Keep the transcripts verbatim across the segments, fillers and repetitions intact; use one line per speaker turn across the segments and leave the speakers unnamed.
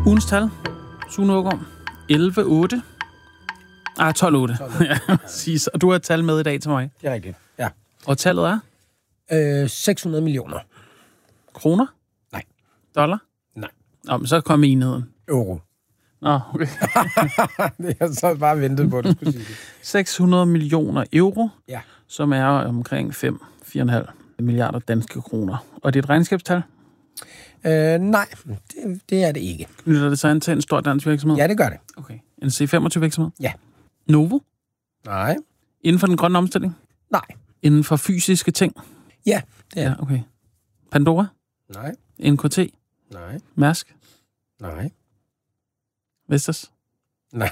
Ugens tal, Sune Aagaard, elleve otte. Ah, tolv otte. Ja, præcis. Og du har et tal med i dag til mig.
Det er rigtigt, ja.
Og tallet er?
Øh, seks hundrede millioner.
Kroner?
Nej.
Dollar?
Nej.
Nå, men så kom enheden.
Euro.
Nå, okay.
Det har så bare ventet på, at du skulle sige det.
seks hundrede millioner euro,
ja.
Som er omkring fem til fire komma fem milliarder danske kroner. Og det er et regnskabstal?
Øh, nej, det, det er det ikke.
Knytter det sig an til en stor dansk virksomhed?
Ja, det gør det.
Okay. En C femogtyve virksomhed?
Ja.
Novo?
Nej.
Inden for den grønne omstilling?
Nej.
Inden for fysiske ting?
Ja, det er
ja, okay. Pandora?
Nej.
N K T?
Nej.
Mærsk?
Nej.
Vestas?
Nej.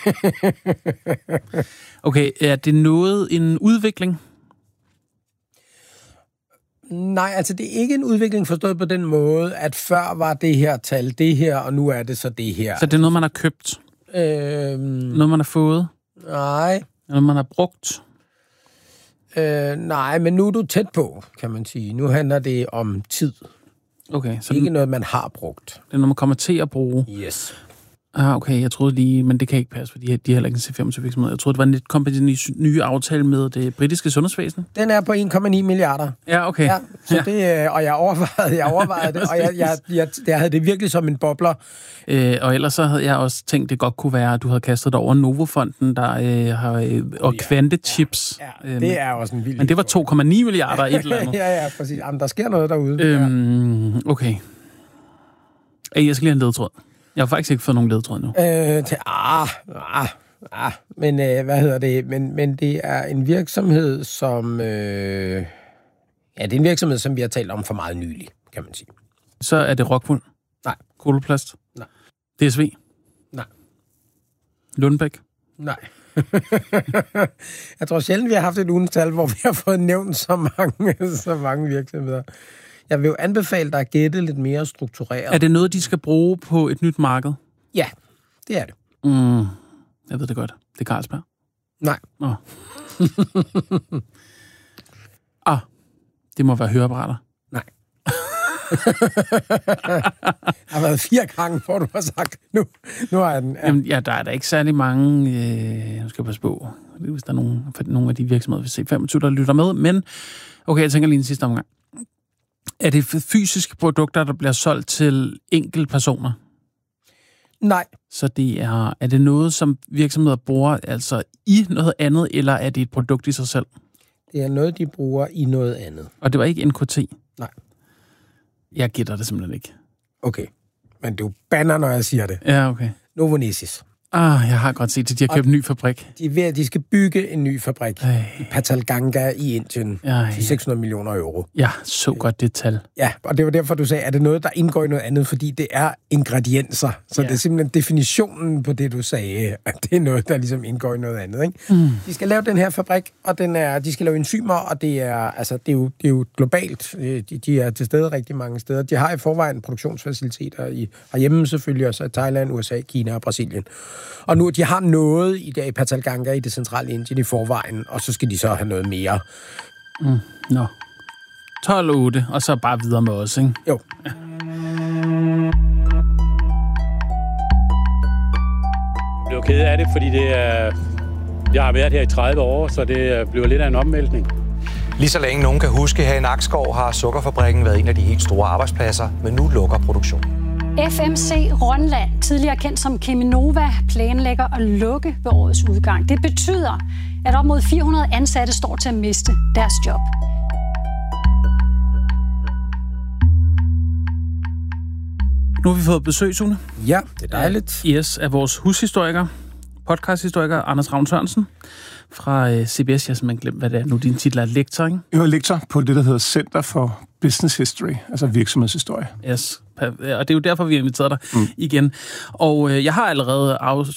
Okay, er det noget, en udvikling?
Nej, altså det er ikke en udvikling forstået på den måde, at før var det her tal det her, og nu er det så det her.
Så det er noget, man har købt?
Øhm,
noget, man har fået?
Nej.
Noget, man har brugt?
Øh, nej, men nu er du tæt på, kan man sige. Nu handler det om tid.
Okay. Så
ikke
den,
noget, man har brugt.
Det er noget, man kommer til at bruge?
Yes.
Ah, okay, jeg troede lige, men det kan ikke passe, fordi de har heller ikke en C femogtyve virksomhed. Jeg troede, det var en lidt kompetens nye aftale med det britiske sundhedsvæsen.
Den er på en komma ni milliarder.
Ja, okay.
Ja, så
ja.
det, og jeg overvejede, jeg overvejede det, og jeg, jeg, jeg, jeg havde det virkelig som en bobler.
Øh, og ellers så havde jeg også tænkt, det godt kunne være, at du havde kastet dig over Novofonden, der øh, har, øh, og Kvantechips.
Ja, ja, det er også en vild.
Men det var to komma ni milliarder et eller andet.
ja, ja, præcis. Jamen, der sker noget derude.
Øhm, okay. Jeg skal lige have en ledetråd. Jeg har faktisk ikke fået nogen ledetråd nu.
Øh, til, ah, ah, ah, men øh, hvad hedder det? Men, men det er en virksomhed, som... Øh, ja, det er en virksomhed, som vi har talt om for meget nylig, kan man sige.
Så er det Rockwool?
Nej.
Koloplast?
Nej.
D S V?
Nej.
Lundbæk?
Nej. Jeg tror sjældent, vi har haft et ugens tal, hvor vi har fået nævnt så mange, så mange virksomheder. Jeg vil jo anbefale dig at gætte lidt mere struktureret.
Er det noget, de skal bruge på et nyt marked?
Ja, det er det.
Mm, jeg ved det godt. Det er Carlsberg?
Nej.
Oh. ah, det må være høreapparater.
Nej. Jeg har været fire gange, hvor du har sagt, nu, nu har jeg den.
Ja. Jamen, ja, der er der ikke særlig mange, øh, nu skal jeg passe på, hvis der er nogen, for nogle af de virksomheder, vi C femogtyve, der lytter med, men okay, jeg tænker lige en sidste omgang. Er det fysiske produkter, der bliver solgt til enkelte personer?
Nej.
Så det er, er det noget, som virksomheder bruger altså i noget andet, eller er det et produkt i sig selv?
Det er noget, de bruger i noget andet.
Og det var ikke N K T?
Nej.
Jeg gætter det simpelthen ikke.
Okay. Men du banner, når jeg siger det.
Ja, okay.
Novo Nordisk.
Ah, jeg har godt set det. De har købt en ny fabrik.
De er ved, at de skal bygge en ny fabrik
Ej.
i Patalganga i Indien til seks hundrede millioner euro.
Ja, så godt det tal.
Ja, og det var derfor, du sagde, at det er noget, der indgår i noget andet, fordi det er ingredienser. Så ja. Det er simpelthen definitionen på det, du sagde, at det er noget, der ligesom indgår i noget andet. Ikke? Mm. De skal lave den her fabrik, og den er, de skal lave enzymer, og det er, altså, det er, jo, det er jo globalt. De, de er til stede rigtig mange steder. De har i forvejen produktionsfaciliteter i, herhjemme selvfølgelig, også i Thailand, U S A, Kina og Brasilien. Og nu, de har noget i dag i Patalganga i det centrale Indien i forvejen, og så skal de så have noget mere.
Mm, nå. No. tolv otte, og så bare videre med os, ikke?
Jo.
Ja.
Jeg blev ked af det, fordi det er... Jeg har været her i tredive år, så det bliver lidt af en omvæltning.
Lige så længe nogen kan huske, her i Nakskov har sukkerfabrikken været en af de helt store arbejdspladser, men nu lukker produktionen.
F M C Rønland, tidligere kendt som Cheminova, planlægger at lukke ved årets udgang. Det betyder, at op mod fire hundrede ansatte står til at miste deres job.
Nu har vi fået besøg, Sune.
Ja, det er dejligt.
Yes, af vores hushistoriker, podcasthistoriker Anders Ravn Sørensen fra øh, C B S. Jeg har simpelthen glemt, hvad det er nu. Din titel er lektor, ikke?
Jeg er lektor på det, der hedder Center for Business History, altså virksomhedshistorie.
Yes, og det er jo derfor, vi har inviteret dig mm. igen. Og øh, jeg har allerede